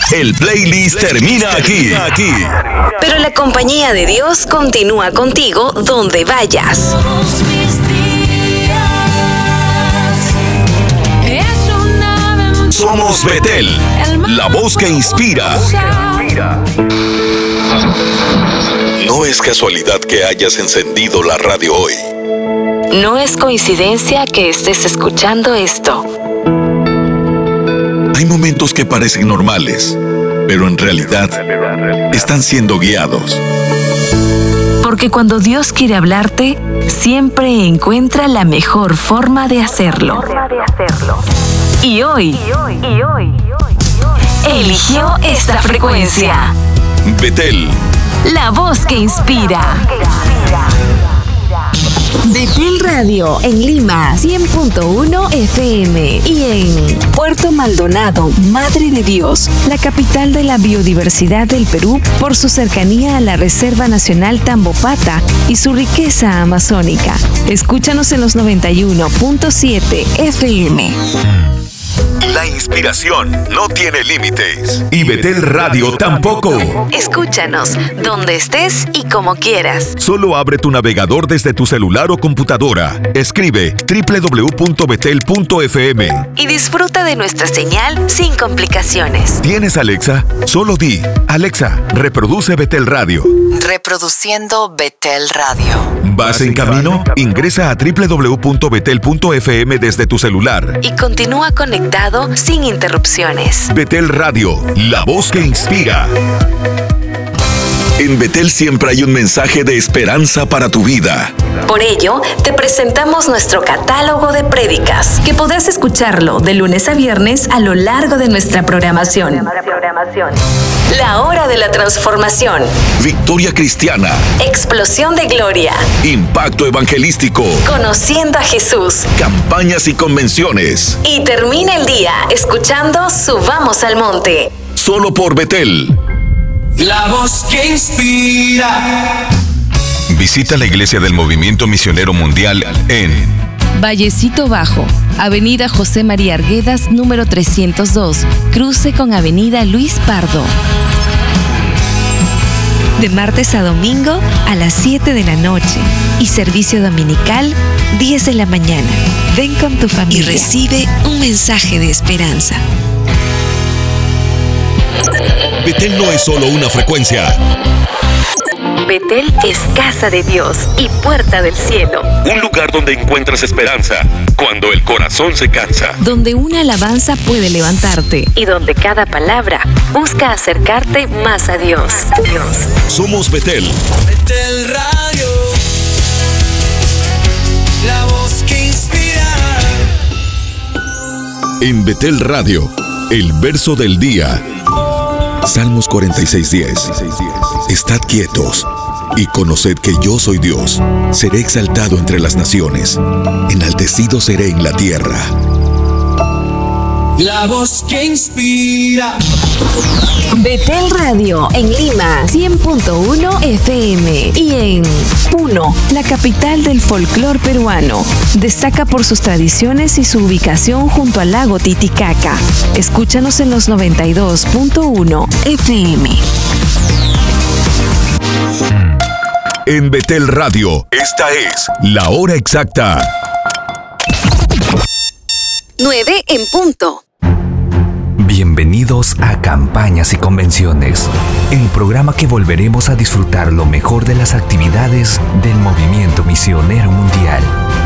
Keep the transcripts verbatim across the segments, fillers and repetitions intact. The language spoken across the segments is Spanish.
El playlist termina aquí. aquí. Pero la compañía de Dios continúa contigo donde vayas. Somos Betel, la voz que inspira. No es casualidad que hayas encendido la radio hoy. No es coincidencia que estés escuchando esto. Hay momentos que parecen normales, pero en realidad están siendo guiados. Porque cuando Dios quiere hablarte, siempre encuentra la mejor forma de hacerlo. Y hoy, eligió esta frecuencia. Betel, la voz que inspira. Betel Radio en Lima, cien punto uno F M, y en Puerto Maldonado, Madre de Dios, la capital de la biodiversidad del Perú, por su cercanía a la Reserva Nacional Tambopata y su riqueza amazónica. Escúchanos en los noventa y uno punto siete F M. La inspiración no tiene límites. Y Betel Radio tampoco. Escúchanos donde estés y como quieras. Solo abre tu navegador desde tu celular o computadora. Escribe doble u doble u doble u punto betel punto f m y disfruta de nuestra señal sin complicaciones. ¿Tienes Alexa? Solo di: Alexa, reproduce Betel Radio. Reproduciendo Betel Radio. ¿Vas en camino? Ingresa a doble u doble u doble u punto betel punto f m desde tu celular. Y continúa conectado sin interrupciones. Betel Radio, la voz que inspira. En Betel siempre hay un mensaje de esperanza para tu vida. Por ello, te presentamos nuestro catálogo de prédicas, que podrás escucharlo de lunes a viernes a lo largo de nuestra programación. La hora de la transformación. Victoria cristiana. Explosión de gloria. Impacto evangelístico. Conociendo a Jesús. Campañas y convenciones. Y termina el día escuchando Subamos al Monte. Solo por Betel. La voz que inspira. Visita la iglesia del Movimiento Misionero Mundial en Vallecito Bajo, Avenida José María Arguedas, número trescientos dos, cruce con Avenida Luis Pardo. De martes a domingo a las siete de la noche y servicio dominical diez de la mañana. Ven con tu familia y recibe un mensaje de esperanza. Betel no es solo una frecuencia. Betel es casa de Dios y puerta del cielo. Un lugar donde encuentras esperanza cuando el corazón se cansa. Donde una alabanza puede levantarte. Y donde cada palabra busca acercarte más a Dios. Dios. Somos Betel. Betel Radio, la voz que inspira. En Betel Radio, el verso del día. Salmos cuarenta y seis diez. Estad quietos y conoced que yo soy Dios. Seré exaltado entre las naciones. Enaltecido seré en la tierra. La voz que inspira. Betel Radio en Lima, cien punto uno F M, y en Puno, la capital del folclor peruano. Destaca por sus tradiciones y su ubicación junto al lago Titicaca. Escúchanos en los noventa y dos punto uno F M. En Betel Radio, esta es la hora exacta. nueve en punto. Bienvenidos a Campañas y Convenciones, el programa que volveremos a disfrutar lo mejor de las actividades del Movimiento Misionero Mundial.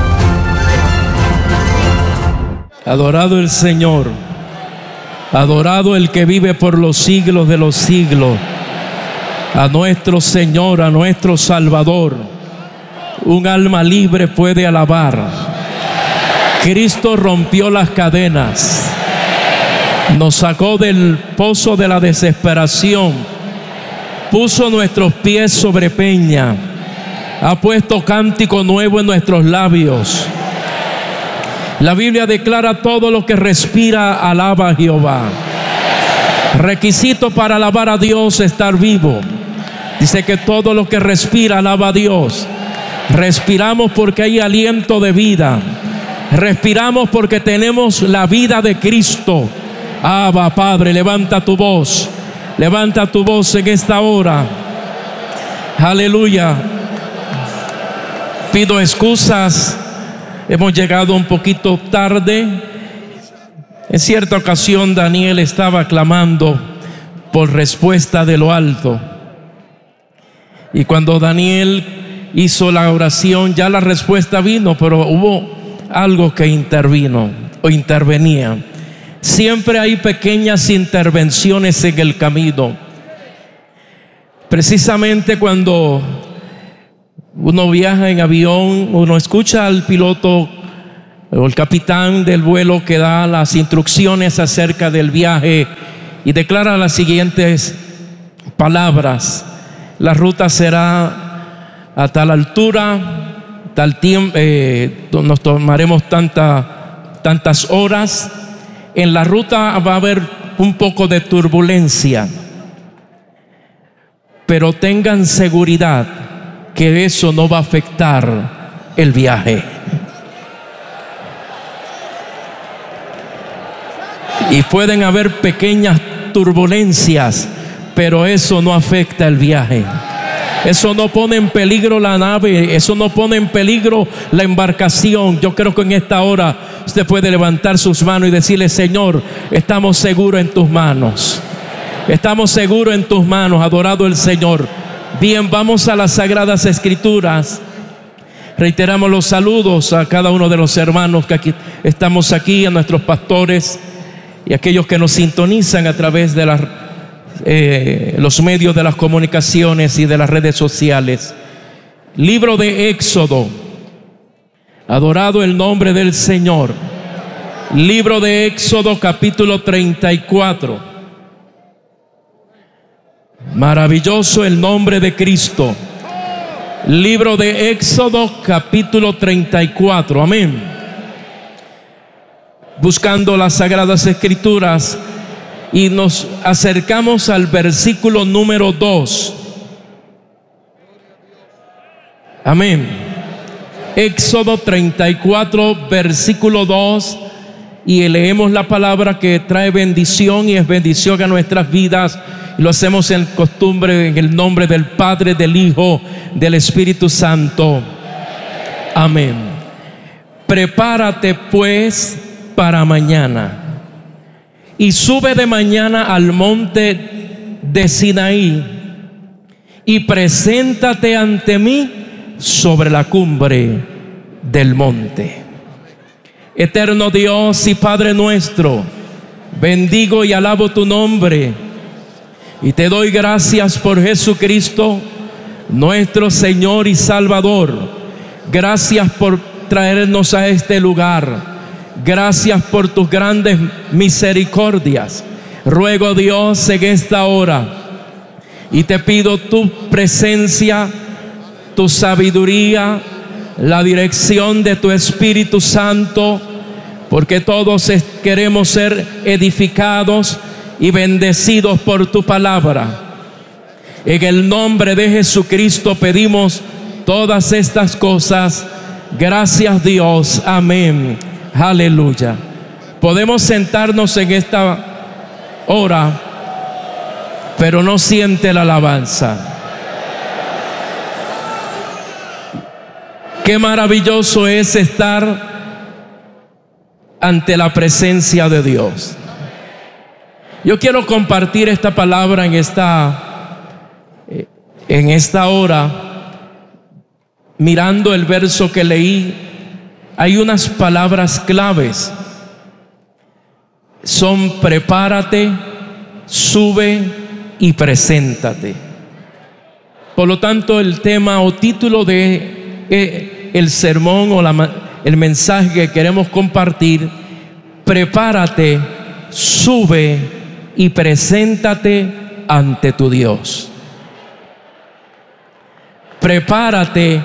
Adorado el Señor, adorado el que vive por los siglos de los siglos, a nuestro Señor, a nuestro Salvador. Un alma libre puede alabar. Cristo rompió las cadenas, nos sacó del pozo de la desesperación, puso nuestros pies sobre peña, ha puesto cántico nuevo en nuestros labios. La Biblia declara: todo lo que respira alaba a Jehová. Requisito para alabar a Dios: estar vivo. Dice que todo lo que respira alaba a Dios. Respiramos porque hay aliento de vida. Respiramos porque tenemos la vida de Cristo. Abba, Padre, levanta tu voz. Levanta tu voz en esta hora. Aleluya. Pido excusas. Hemos llegado un poquito tarde. En cierta ocasión Daniel estaba clamando por respuesta de lo alto. Y cuando Daniel hizo la oración, ya la respuesta vino, pero hubo algo que intervino o intervenía. Siempre hay pequeñas intervenciones en el camino. Precisamente cuando uno viaja en avión, uno escucha al piloto o el capitán del vuelo que da las instrucciones acerca del viaje y declara las siguientes palabras: la ruta será a tal altura, tal tiempo, eh, nos tomaremos tanta, tantas horas. En la ruta va a haber un poco de turbulencia, pero tengan seguridad que eso no va a afectar el viaje. Y pueden haber pequeñas turbulencias, pero eso no afecta el viaje. Eso no pone en peligro la nave, eso no pone en peligro la embarcación. Yo creo que en esta hora usted puede levantar sus manos y decirle: Señor, estamos seguros en tus manos. Estamos seguros en tus manos, adorado el Señor. Bien, vamos a las Sagradas Escrituras. Reiteramos los saludos a cada uno de los hermanos que aquí estamos aquí, a nuestros pastores y aquellos que nos sintonizan a través de las Eh, los medios de las comunicaciones y de las redes sociales. Libro de Éxodo. Adorado el nombre del Señor. Libro de Éxodo, capítulo treinta y cuatro. Maravilloso el nombre de Cristo. Libro de Éxodo, capítulo treinta y cuatro. Amén. Buscando las Sagradas Escrituras, y nos acercamos al versículo número dos. Amén. Éxodo treinta y cuatro, versículo dos. Y leemos la palabra que trae bendición y es bendición a nuestras vidas. Y lo hacemos en costumbre, en el nombre del Padre, del Hijo, del Espíritu Santo. Amén. Prepárate pues para mañana, y sube de mañana al monte de Sinaí, y preséntate ante mí sobre la cumbre del monte. Eterno Dios y Padre nuestro, bendigo y alabo tu nombre, y te doy gracias por Jesucristo, nuestro Señor y Salvador. Gracias por traernos a este lugar. Gracias por tus grandes misericordias. Ruego, Dios, en esta hora, y te pido tu presencia, tu sabiduría, la dirección de tu Espíritu Santo, porque todos queremos ser edificados y bendecidos por tu palabra. En el nombre de Jesucristo pedimos todas estas cosas. Gracias, Dios. Amén. Aleluya. Podemos sentarnos en esta hora, pero no siente la alabanza. Qué maravilloso es estar ante la presencia de Dios. Yo quiero compartir esta palabra en esta en esta hora, mirando el verso que leí. Hay unas palabras claves. Son: prepárate, sube y preséntate. Por lo tanto, el tema o título de eh, el sermón o la, el mensaje que queremos compartir: prepárate, sube y preséntate ante tu Dios. Prepárate,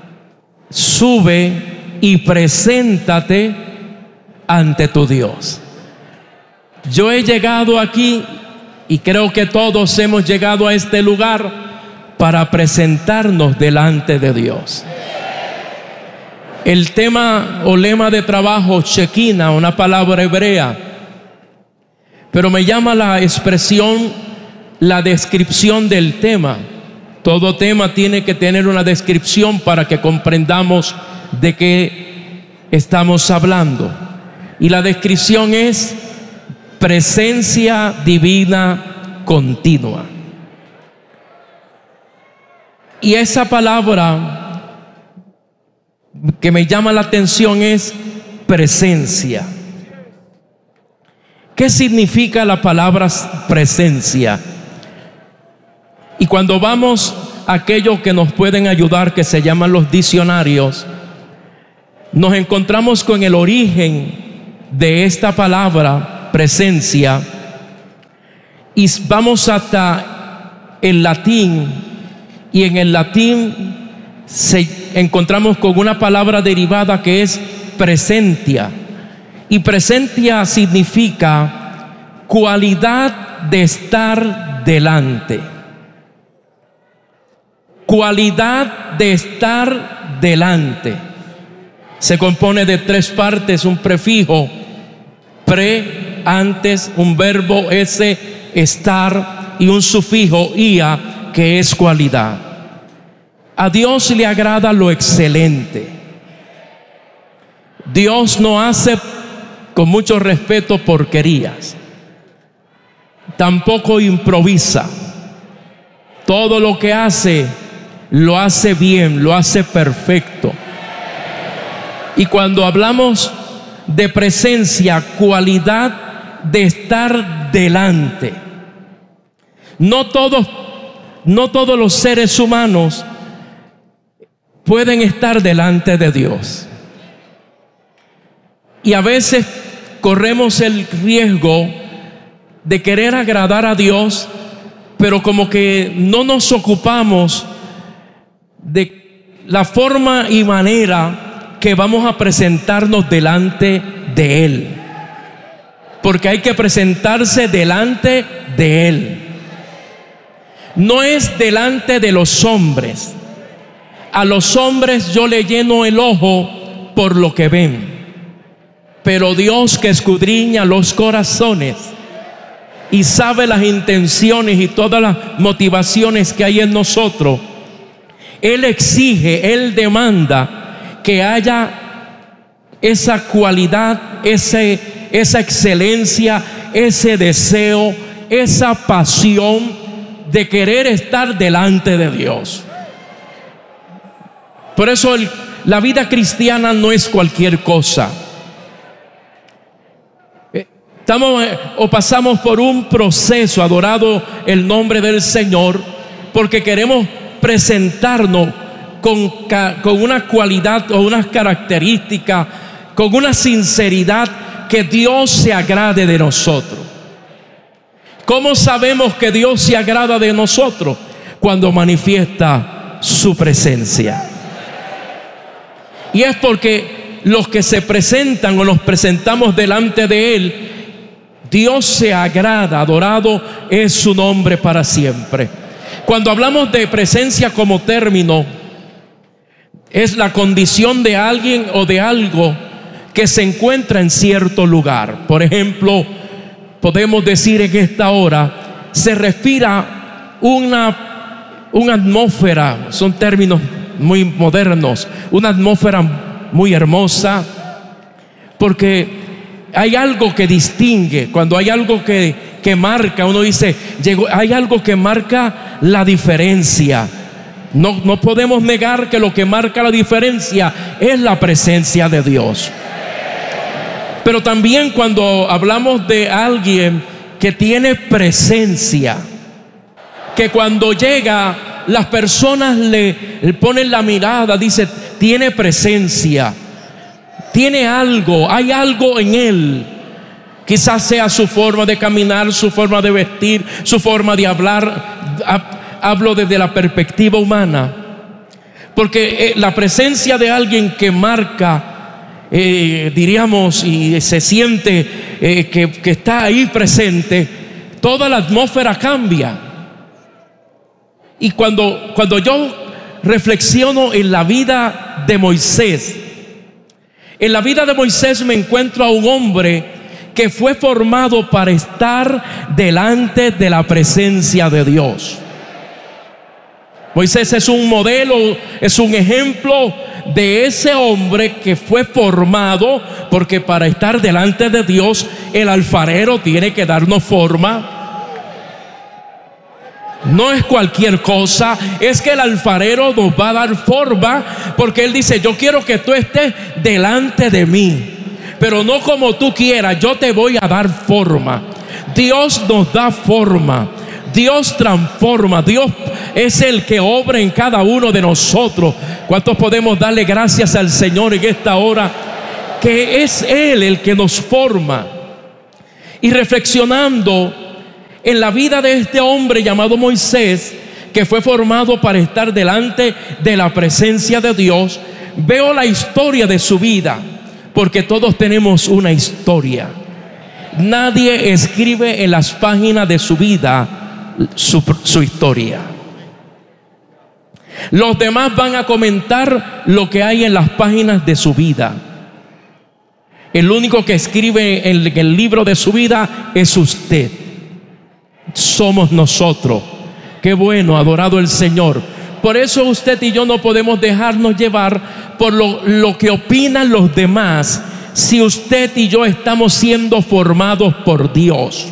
sube y preséntate ante tu Dios. Yo he llegado aquí, y creo que todos hemos llegado a este lugar para presentarnos delante de Dios. El tema o lema de trabajo, Shekinah, una palabra hebrea, Pero me llama la expresión, la descripción del tema. Todo tema tiene que tener una descripción para que comprendamos de qué estamos hablando. Y la descripción es presencia divina continua. Y esa palabra que me llama la atención es presencia. ¿Qué significa la palabra presencia? Y cuando vamos a aquellos que nos pueden ayudar, que se llaman los diccionarios, nos encontramos con el origen de esta palabra presencia, y vamos hasta el latín, y en el latín se encontramos con una palabra derivada que es presentia, y presentia significa cualidad de estar delante. Cualidad de estar delante. Se compone de tres partes: un prefijo, pre, antes, un verbo, ese, estar, y un sufijo, ia, que es cualidad. A Dios le agrada lo excelente. Dios no hace, con mucho respeto, porquerías. Tampoco improvisa. Todo lo que hace, lo hace bien, lo hace perfecto. Y cuando hablamos de presencia, cualidad de estar delante, no todos, no todos los seres humanos pueden estar delante de Dios. Y a veces corremos el riesgo de querer agradar a Dios, pero como que no nos ocupamos de la forma y manera que vamos a presentarnos delante de Él, porque hay que presentarse delante de Él. No es delante de los hombres. A los hombres yo le lleno el ojo por lo que ven, pero Dios, que escudriña los corazones y sabe las intenciones y todas las motivaciones que hay en nosotros, Él exige, Él demanda que haya esa cualidad, ese, esa excelencia, ese deseo, esa pasión de querer estar delante de Dios. Por eso el, la vida cristiana no es cualquier cosa. Estamos o pasamos por un proceso, adorado el nombre del Señor, porque queremos presentarnos con, con una cualidad o unas características, con una sinceridad que Dios se agrade de nosotros. ¿Cómo sabemos que Dios se agrada de nosotros? Cuando manifiesta su presencia. Y es porque los que se presentan o nos presentamos delante de Él, Dios se agrada, adorado es su nombre para siempre. Cuando hablamos de presencia como término, es la condición de alguien o de algo que se encuentra en cierto lugar. Por ejemplo, podemos decir en esta hora, se respira una, una atmósfera, son términos muy modernos, una atmósfera muy hermosa, porque hay algo que distingue. Cuando hay algo que, que marca, uno dice, llegó, hay algo que marca la diferencia. No, no podemos negar que lo que marca la diferencia es la presencia de Dios. Pero también cuando hablamos de alguien que tiene presencia, que cuando llega las personas le, le ponen la mirada, dice, tiene presencia, tiene algo, hay algo en él. Quizás sea su forma de caminar, su forma de vestir, su forma de hablar. Hablo desde la perspectiva humana, porque eh, la presencia de alguien que marca, eh, diríamos, y se siente eh, que, que está ahí presente, toda la atmósfera cambia. Y cuando, cuando yo reflexiono en la vida de Moisés, en la vida de Moisés me encuentro a un hombre que fue formado para estar delante de la presencia de Dios. Moisés es un modelo, es un ejemplo de ese hombre que fue formado, porque para estar delante de Dios el alfarero tiene que darnos forma. No es cualquier cosa, es que el alfarero nos va a dar forma, porque él dice: yo quiero que tú estés delante de mí, pero no como tú quieras, yo te voy a dar forma. Dios nos da forma, Dios transforma, Dios es el que obra en cada uno de nosotros. ¿Cuántos podemos darle gracias al Señor en esta hora? Que es Él el que nos forma. Y reflexionando en la vida de este hombre llamado Moisés, que fue formado para estar delante de la presencia de Dios, veo la historia de su vida, porque todos tenemos una historia. Nadie escribe en las páginas de su vida su, su historia. Los demás van a comentar lo que hay en las páginas de su vida. El único que escribe en el libro de su vida es usted. Somos nosotros. Qué bueno, adorado el Señor. Por eso usted y yo no podemos dejarnos llevar por lo, lo que opinan los demás, si usted y yo estamos siendo formados por Dios.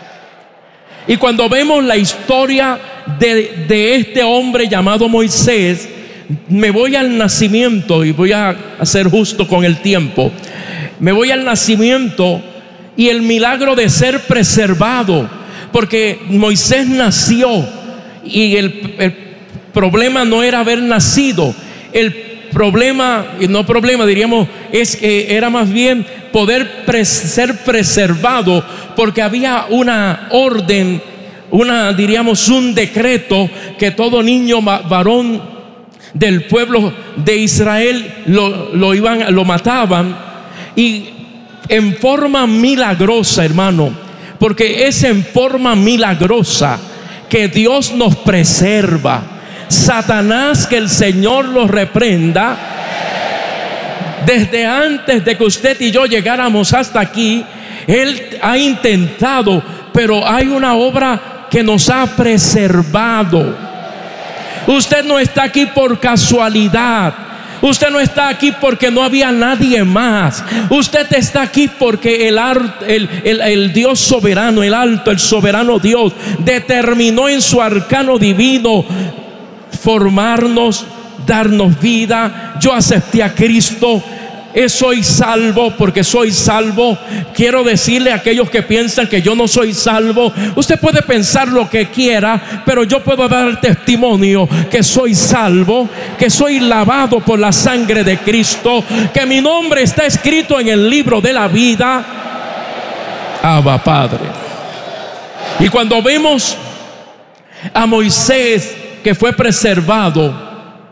Y cuando vemos la historia de, de este hombre llamado Moisés, me voy al nacimiento, y voy a ser justo con el tiempo. Me voy al nacimiento y el milagro de ser preservado, porque Moisés nació y el, el problema no era haber nacido. El problema, no problema diríamos, es que era más bien poder pres, ser preservado, porque había una orden, una diríamos un decreto, que todo niño varón del pueblo de Israel lo, lo iban, lo mataban. Y en forma milagrosa, hermano, porque es en forma milagrosa que Dios nos preserva. Satanás, que el Señor los reprenda, desde antes de que usted y yo llegáramos hasta aquí, él ha intentado, pero hay una obra que nos ha preservado. Usted no está aquí por casualidad. Usted no está aquí porque no había nadie más. Usted está aquí porque el, el, el, el Dios soberano, el alto, el soberano Dios, determinó en su arcano divino formarnos, darnos vida. Yo acepté a Cristo. Soy salvo porque soy salvo. Quiero decirle a aquellos que piensan que yo no soy salvo: usted puede pensar lo que quiera, pero yo puedo dar testimonio que soy salvo, que soy lavado por la sangre de Cristo, que mi nombre está escrito en el libro de la vida. Abba, Padre. Y cuando vemos a Moisés, que fue preservado,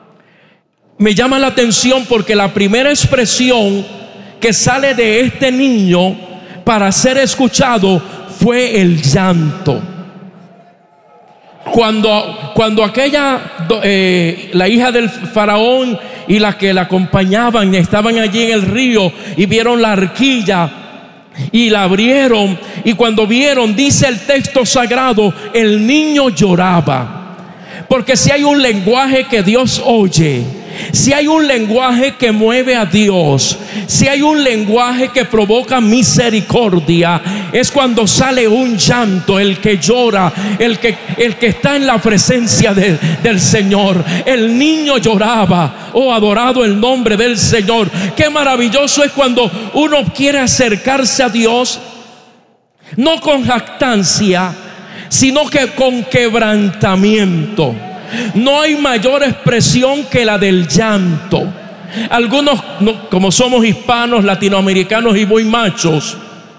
me llama la atención porque la primera expresión que sale de este niño para ser escuchado fue el llanto. Cuando, cuando aquella, eh, la hija del faraón y las que la acompañaban estaban allí en el río y vieron la arquilla y la abrieron, y cuando vieron, dice el texto sagrado, el niño lloraba. Porque si hay un lenguaje que Dios oye, si hay un lenguaje que mueve a Dios, si hay un lenguaje que provoca misericordia, es cuando sale un llanto, el que llora, el que, el que está en la presencia de, del Señor. El niño lloraba. Oh, adorado el nombre del Señor. Qué maravilloso es cuando uno quiere acercarse a Dios, no con jactancia, sino que con quebrantamiento. No hay mayor expresión que la del llanto. Algunos, no, como somos hispanos, latinoamericanos y muy machos,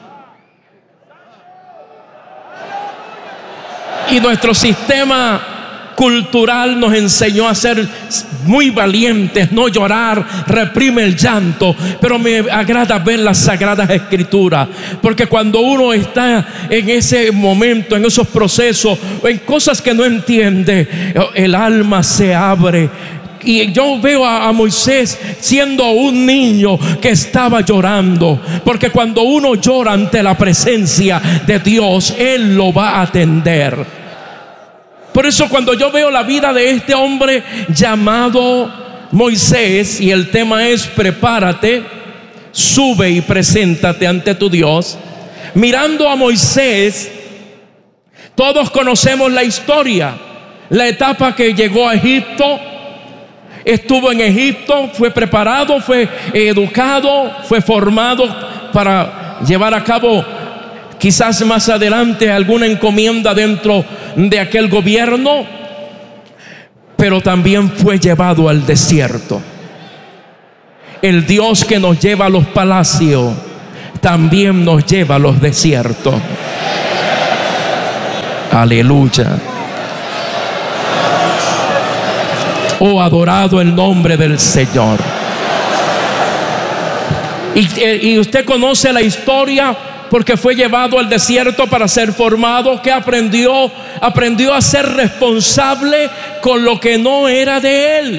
y nuestro sistema cultural nos enseñó a ser muy valientes, no llorar, reprime el llanto. Pero me agrada ver las sagradas escrituras, porque cuando uno está en ese momento, en esos procesos, en cosas que no entiende, el alma se abre Y yo veo a, a Moisés siendo un niño que estaba llorando, porque cuando uno llora ante la presencia de Dios, Él lo va a atender. Por eso cuando yo veo la vida de este hombre llamado Moisés, y el tema es prepárate, sube y preséntate ante tu Dios. Mirando a Moisés, todos conocemos la historia, la etapa que llegó a Egipto. Estuvo en Egipto, fue preparado, fue educado, fue formado para llevar a cabo quizás más adelante alguna encomienda dentro de aquel gobierno, pero también fue llevado al desierto. El Dios que nos lleva a los palacios también nos lleva a los desiertos. Aleluya. Oh, adorado el nombre del Señor. Y, y usted conoce la historia, porque fue llevado al desierto para ser formado. ¿Qué aprendió? Aprendió a ser responsable con lo que no era de él.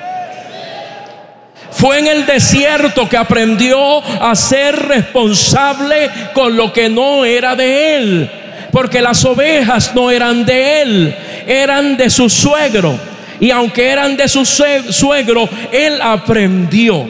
Fue en el desierto que aprendió a ser responsable con lo que no era de él, porque las ovejas no eran de él, eran de su suegro. Y aunque eran de su suegro, él aprendió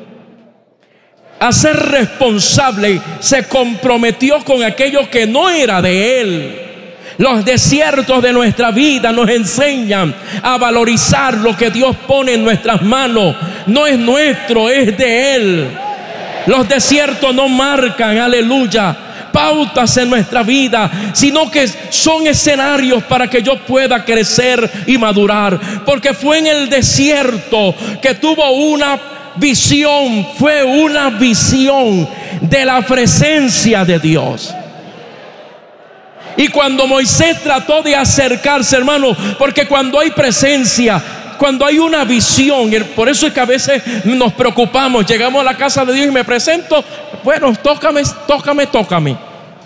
a ser responsable, se comprometió con aquello que no era de él. Los desiertos de nuestra vida nos enseñan a valorizar lo que Dios pone en nuestras manos. No es nuestro, es de Él. Los desiertos no marcan, aleluya, pautas en nuestra vida, sino que son escenarios para que yo pueda crecer y madurar. Porque fue en el desierto que tuvo una visión, fue una visión de la presencia de Dios. Y cuando Moisés trató de acercarse, hermano, porque cuando hay presencia, cuando hay una visión, por eso es que a veces nos preocupamos, llegamos a la casa de Dios y me presento, bueno, tócame, tócame, tócame.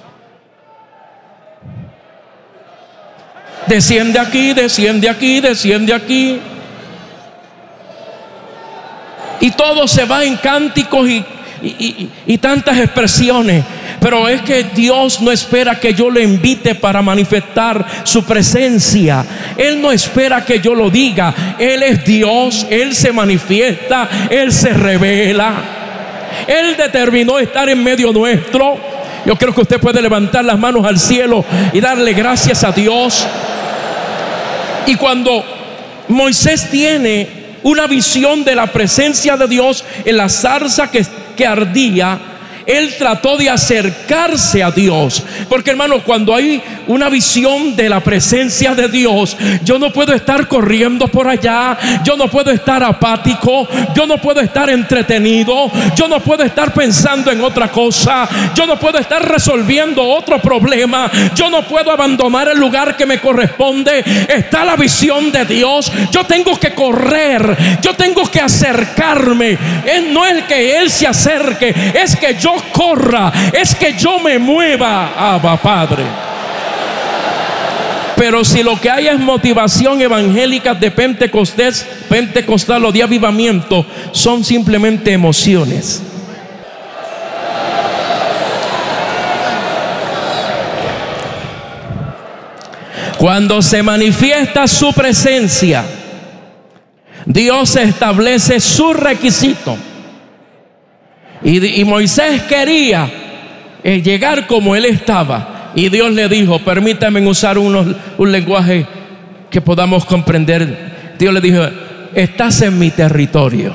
Desciende aquí, desciende aquí, desciende aquí. Y todo se va en cánticos y, y, y, y tantas expresiones. Pero es que Dios no espera que yo le invite para manifestar su presencia. Él no espera que yo lo diga. Él es Dios, Él se manifiesta, Él se revela. Él determinó estar en medio nuestro. Yo creo que usted puede levantar las manos al cielo y darle gracias a Dios. Y cuando Moisés tiene una visión de la presencia de Dios en la zarza que, que ardía, él trató de acercarse a Dios. Porque, hermanos, cuando hay una visión de la presencia de Dios, yo no puedo estar corriendo por allá, yo no puedo estar apático, yo no puedo estar entretenido, yo no puedo estar pensando en otra cosa, yo no puedo estar resolviendo otro problema, yo no puedo abandonar el lugar que me corresponde. Está la visión de Dios, yo tengo que correr, yo tengo que acercarme. Él no es que Él se acerque, es que yo corra, es que yo me mueva. Abba, Padre. Pero si lo que hay es motivación evangélica de Pentecostés, Pentecostal o de avivamiento, son simplemente emociones. Cuando se manifiesta su presencia, Dios establece su requisito. Y, y Moisés quería eh, llegar como él estaba. Y Dios le dijo, permítame usar unos, un lenguaje que podamos comprender. Dios le dijo, estás en mi territorio.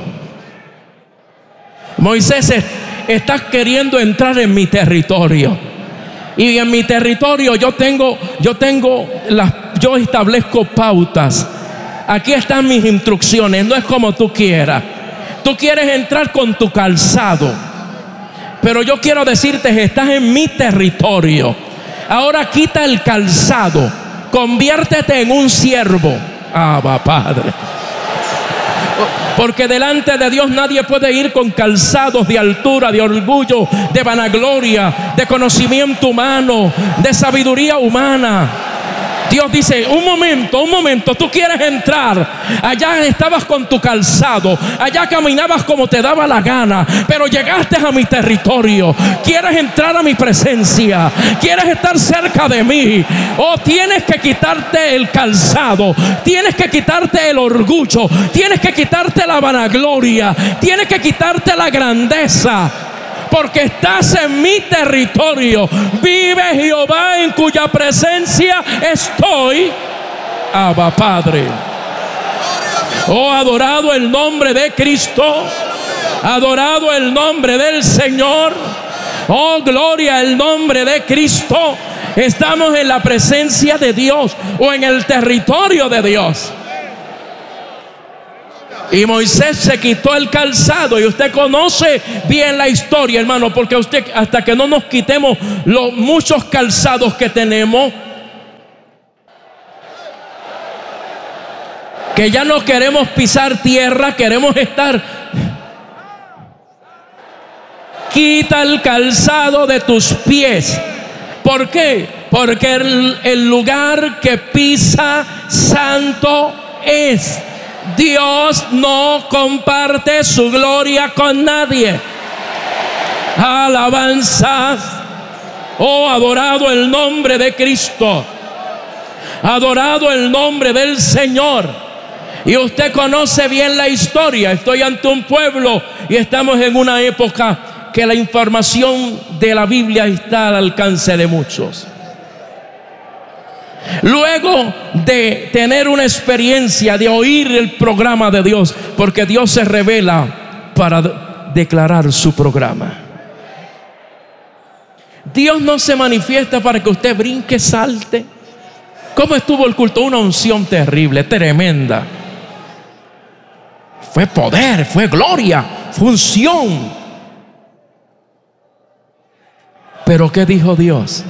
Moisés, es, estás queriendo entrar en mi territorio. Y en mi territorio yo tengo, yo tengo las, yo establezco pautas. Aquí están mis instrucciones, no es como tú quieras. Tú quieres entrar con tu calzado, pero yo quiero decirte, estás en mi territorio. Ahora quita el calzado, conviértete en un siervo. Abba, Padre. Porque delante de Dios nadie puede ir con calzados de altura, de orgullo, de vanagloria, de conocimiento humano, de sabiduría humana. Dios dice, un momento, un momento, tú quieres entrar. Allá estabas con tu calzado, allá caminabas como te daba la gana, pero llegaste a mi territorio. Quieres entrar a mi presencia, quieres estar cerca de mí. Oh, tienes que quitarte el calzado, tienes que quitarte el orgullo, tienes que quitarte la vanagloria, tienes que quitarte la grandeza. Porque estás en mi territorio. Vive Jehová en cuya presencia estoy. Abba Padre. Oh, adorado el nombre de Cristo. Adorado el nombre del Señor. Oh, gloria al nombre de Cristo. Estamos en la presencia de Dios o en el territorio de Dios. Y Moisés se quitó el calzado. Y usted conoce bien la historia, hermano, porque usted, hasta que no nos quitemos los muchos calzados que tenemos, que ya no queremos pisar tierra, queremos estar. Quita el calzado de tus pies. ¿Por qué? Porque el, el lugar que pisa santo es. Dios no comparte su gloria con nadie. Alabanzas. Oh, adorado el nombre de Cristo. Adorado el nombre del Señor. Y usted conoce bien la historia. Estoy ante un pueblo y estamos en una época que la información de la Biblia está al alcance de muchos. Luego de tener una experiencia, de oír el programa de Dios, porque Dios se revela para declarar su programa. Dios no se manifiesta para que usted brinque, salte. ¿Cómo estuvo el culto? Una unción terrible, tremenda. Fue poder, fue gloria, fue unción. Pero ¿qué dijo Dios?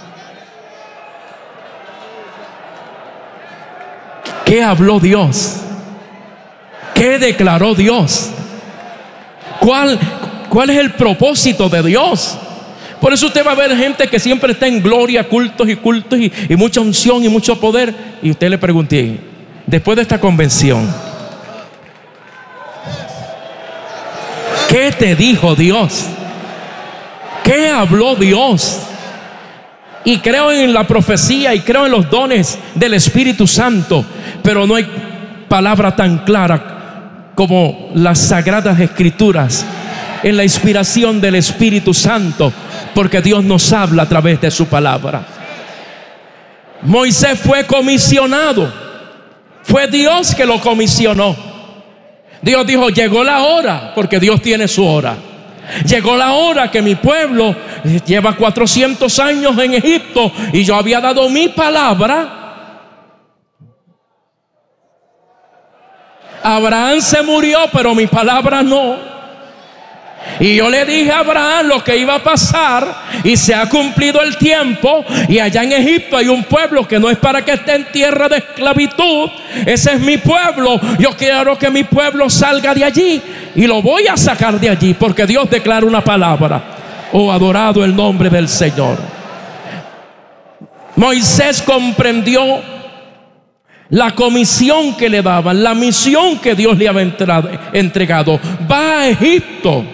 ¿Qué habló Dios? ¿Qué declaró Dios? ¿Cuál, cuál es el propósito de Dios? Por eso usted va a ver gente que siempre está en gloria, cultos y cultos y, y mucha unción y mucho poder. Y usted le pregunté, después de esta convención, ¿qué te dijo Dios? ¿Qué habló Dios? Y creo en la profecía y creo en los dones del Espíritu Santo, pero no hay palabra tan clara como las Sagradas Escrituras en la inspiración del Espíritu Santo, porque Dios nos habla a través de su palabra. Moisés fue comisionado, fue Dios que lo comisionó. Dios dijo, llegó la hora, porque Dios tiene su hora. Llegó la hora que mi pueblo lleva cuatrocientos años en Egipto y yo había dado mi palabra. Abraham se murió, pero mi palabra no. Y yo le dije a Abraham lo que iba a pasar, y se ha cumplido el tiempo. Y allá en Egipto hay un pueblo que no es para que esté en tierra de esclavitud. Ese es mi pueblo. Yo quiero que mi pueblo salga de allí, y lo voy a sacar de allí, porque Dios declara una palabra. Oh, adorado el nombre del Señor. Moisés comprendió la comisión que le daban, la misión que Dios le había entregado. Va a Egipto.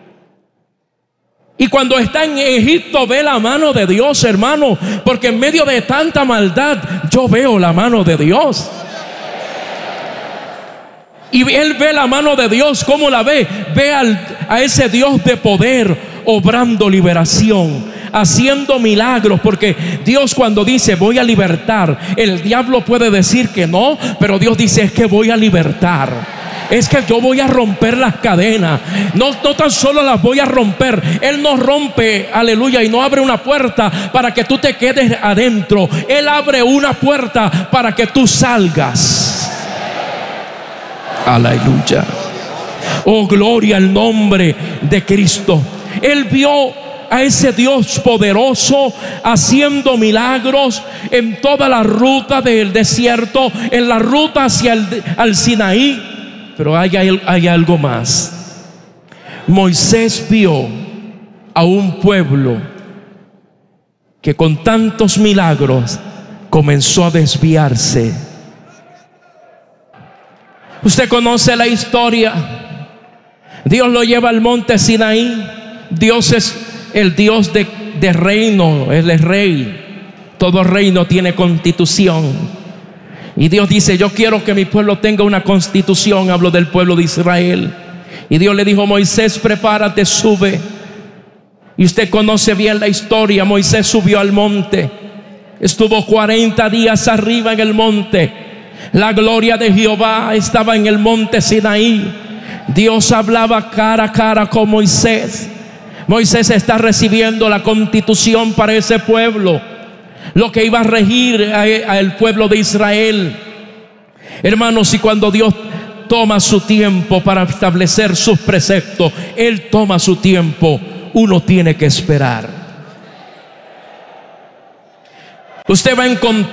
Y cuando está en Egipto ve la mano de Dios, hermano, porque en medio de tanta maldad yo veo la mano de Dios. Y él ve la mano de Dios. ¿Cómo la ve? Ve al, a ese Dios de poder obrando liberación, haciendo milagros, porque Dios cuando dice voy a libertar, el diablo puede decir que no, pero Dios dice es que voy a libertar. Es que yo voy a romper las cadenas. No, no tan solo las voy a romper. Él no rompe, aleluya, y no abre una puerta para que tú te quedes adentro. Él abre una puerta para que tú salgas. Aleluya. Oh, gloria al nombre de Cristo. Él vio a ese Dios poderoso haciendo milagros en toda la ruta del desierto, en la ruta hacia el al Sinaí. Pero hay, hay, hay algo más. Moisés vio a un pueblo que con tantos milagros comenzó a desviarse. Usted conoce la historia. Dios lo lleva al monte Sinaí. Dios es el Dios de, de reino, Él es rey. Todo reino tiene constitución. Y Dios dice: yo quiero que mi pueblo tenga una constitución. Hablo del pueblo de Israel. Y Dios le dijo: Moisés, prepárate, sube. Y usted conoce bien la historia. Moisés subió al monte. Estuvo cuarenta días arriba en el monte. La gloria de Jehová estaba en el monte Sinaí. Dios hablaba cara a cara con Moisés. Moisés está recibiendo la constitución para ese pueblo, lo que iba a regir al pueblo de Israel. Hermanos, y cuando Dios toma su tiempo para establecer sus preceptos, Él toma su tiempo. Uno tiene que esperar. Usted va a encontrar